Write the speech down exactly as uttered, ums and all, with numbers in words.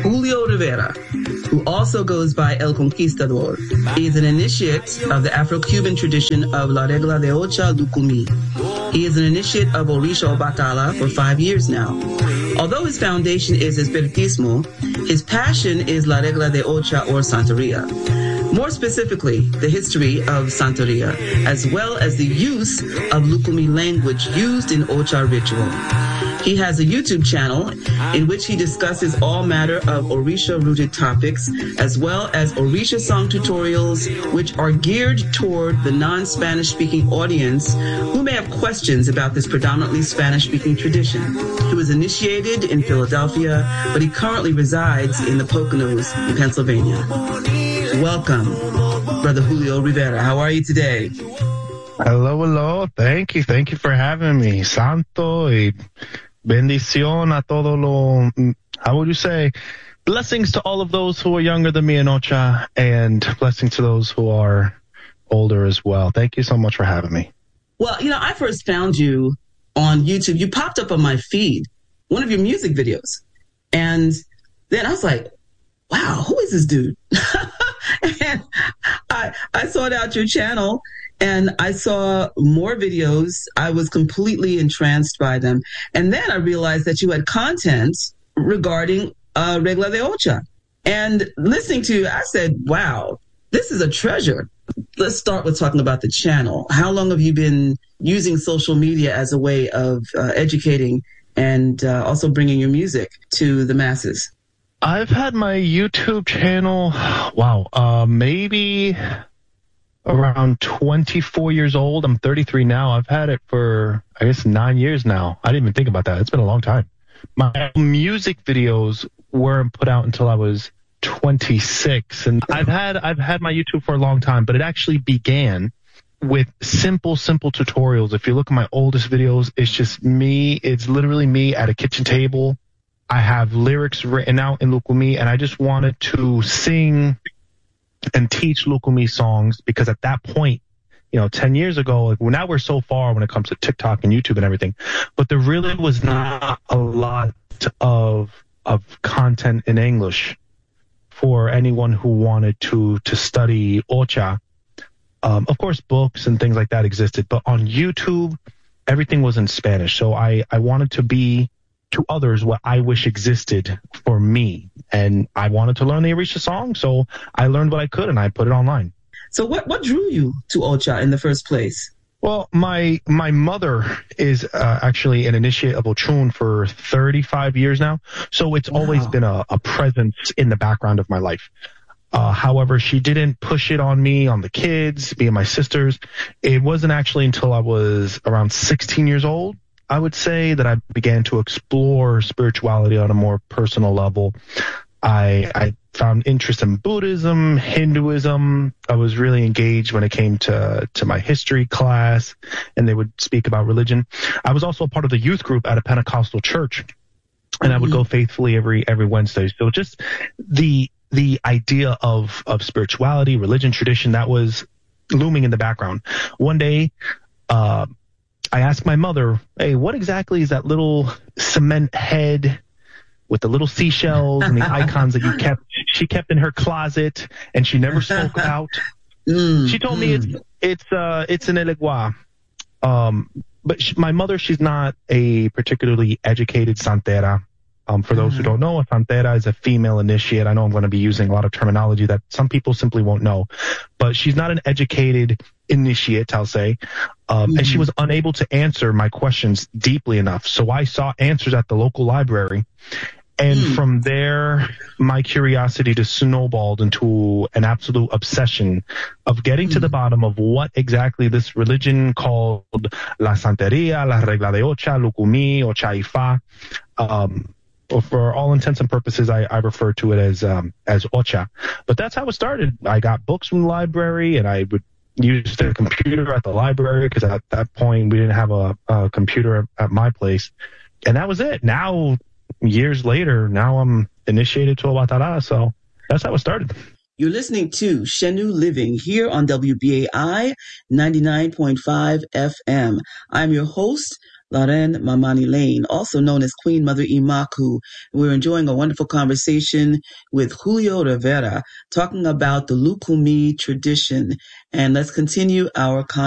Julio Rivera, who also goes by El Conquistador. He is an initiate of the Afro-Cuban tradition of La Regla de Ocha Lucumí. He is an initiate of Orisha Obatala for five years now. Although his foundation is Espiritismo, his passion is La Regla de Ocha or Santeria. More specifically, the history of Santeria, as well as the use of Lucumí language used in Ocha ritual. He has a YouTube channel in which he discusses all matter of Orisha-rooted topics, as well as Orisha song tutorials, which are geared toward the non-Spanish-speaking audience who may have questions about this predominantly Spanish-speaking tradition. He was initiated in Philadelphia, but he currently resides in the Poconos in Pennsylvania. Welcome, Brother Julio Rivera. How are you today? Hello, hello. Thank you. Thank you for having me. Santo y bendición a todo lo, how would you say? Blessings to all of those who are younger than me in Ocha, and blessings to those who are older as well. Thank you so much for having me. Well, you know, I first found you on YouTube. You popped up on my feed, one of your music videos. And then I was like, wow, who is this dude? And I, I sought out your channel and I saw more videos. I was completely entranced by them. And then I realized that you had content regarding uh, Regla de Ocha. And listening to you, I said, wow, this is a treasure. Let's start with talking about the channel. How long have you been using social media as a way of uh, educating and uh, also bringing your music to the masses? I've had my YouTube channel, wow, uh, maybe around twenty-four years old. I'm thirty-three now. I've had it for, I guess, nine years now. I didn't even think about that. It's been a long time. My music videos weren't put out until I was twenty-six. And I've had, I've had my YouTube for a long time, but it actually began with simple, simple tutorials. If you look at my oldest videos, it's just me. It's literally me at a kitchen table. I have lyrics written out in Lucumí, and I just wanted to sing and teach Lucumí songs because at that point, you know, ten years ago, like, well, now we're so far when it comes to TikTok and YouTube and everything, but there really was not a lot of of content in English for anyone who wanted to to study Ocha. Um, of course, books and things like that existed, but on YouTube, everything was in Spanish. So I, I wanted to be to others what I wish existed for me. And I wanted to learn the Orisha song, so I learned what I could and I put it online. So what, what drew you to Ocha in the first place? Well, my my mother is uh, actually an initiate of Ochun for thirty-five years now. So it's wow. always been a, a presence in the background of my life. Uh, however, she didn't push it on me, on the kids, me and my sisters. It wasn't actually until I was around sixteen years old, I would say, that I began to explore spirituality on a more personal level. I, I found interest in Buddhism, Hinduism. I was really engaged when it came to, to my history class, and they would speak about religion. I was also a part of the youth group at a Pentecostal church, and I would go faithfully every every Wednesday. So just the the idea of, of spirituality, religion, tradition, that was looming in the background. One day, uh, I asked my mother, hey, what exactly is that little cement head with the little seashells and the icons that you kept, she kept in her closet and she never spoke about? Mm, she told mm. me it's, it's, uh, it's an elegua. Um, but she, my mother, she's not a particularly educated santera. Um, for those mm. who don't know, a santera is a female initiate. I know I'm going to be using a lot of terminology that some people simply won't know, but she's not an educated initiate, I'll say. Um, mm. and she was unable to answer my questions deeply enough. So I sought answers at the local library. And mm. from there, my curiosity just snowballed into an absolute obsession of getting mm. to the bottom of what exactly this religion called La Santeria, La Regla de Ocha, Lucumí, Ocha Ifa. Um, for all intents and purposes, I, I refer to it as um, as Ocha. But that's how it started. I got books from the library, and I would use the computer at the library because at that point we didn't have a, a computer at my place. And that was it. Now, years later, now I'm initiated to Obatala, so that's how it started. You're listening to Shenu Living here on W B A I ninety-nine point five F M. I'm your host, Lauren Mamani Lane, also known as Queen Mother Imaku. We're enjoying a wonderful conversation with Julio Rivera talking about the Lukumi tradition. And let's continue our conversation.